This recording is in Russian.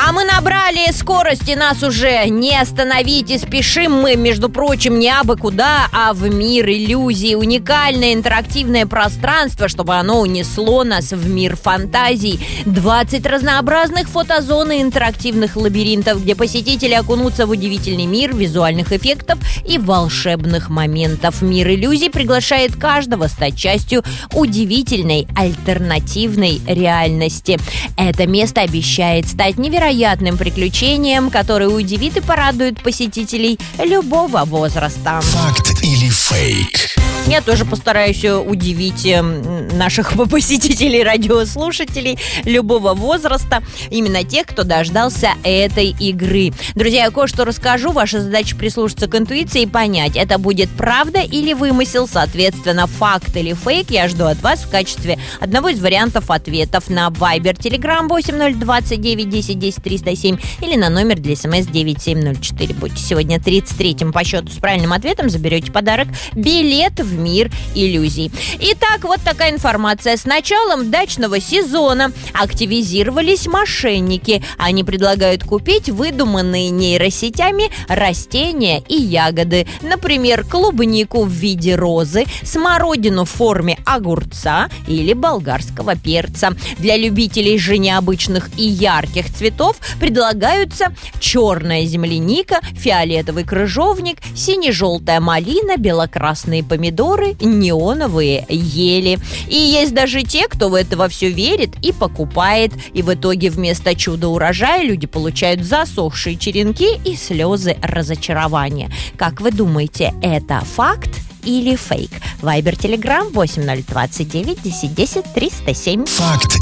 А мы набрали скорости, нас уже не остановить. И спешим мы, между прочим, не абы куда, а в мир иллюзий. Уникальное интерактивное пространство, чтобы оно унесло нас в мир фантазий. 20 разнообразных фотозон и интерактивных лабиринтов, где посетители окунутся в удивительный мир визуальных эффектов и волшебных моментов. Мир иллюзий приглашает каждого стать частью удивительной альтернативной реальности. Это место обещает стать невероятным приключением, которое удивит и порадует посетителей любого возраста. Факт или фейк? Я тоже постараюсь удивить наших посетителей, радиослушателей любого возраста, именно тех, кто дождался этой игры. Друзья, я кое-что расскажу. Ваша задача прислушаться к интуиции и понять, это будет правда или вымысел. Соответственно, факт или фейк я жду от вас в качестве одного из вариантов ответов на Viber, Telegram 8029 10 10 307 или на номер для СМС 9704. Будьте сегодня 33-м по счету с правильным ответом, заберете подарок — билет в мир иллюзий. Итак, вот такая информация. С началом дачного сезона активизировались мошенники. Они предлагают купить выдуманные нейросетями растения и ягоды. Например, клубнику в виде розы, смородину в форме огурца или болгарского перца. Для любителей же необычных и ярких цветов предлагаются черная земляника, фиолетовый крыжовник, сине-желтая малина, белокрасные помидоры, неоновые ели. И есть даже те, кто в это во все верит и покупает. И в итоге вместо чудо-урожая люди получают засохшие черенки и слезы разочарования. Как вы думаете, это факт или фейк? Viber, Telegram 8029 10 10 307. Факт